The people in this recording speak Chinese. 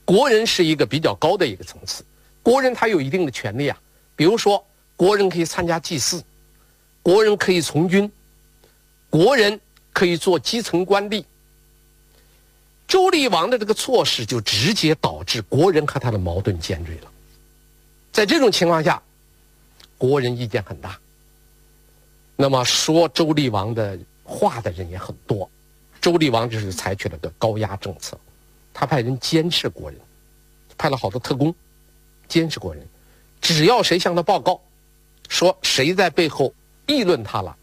国人是一个比较高的一个层次，国人他有一定的权利啊，比如说国人可以参加祭祀，国人可以从军，国人可以做基层官吏。周厉王的这个措施就直接导致国人和他的矛盾尖锐了。在这种情况下，国人意见很大，那么说周厉王的话的人也很多。周厉王就是采取了个高压政策，他派人监视国人，派了好多特工监视国人，只要谁向他报告说谁在背后议论他了，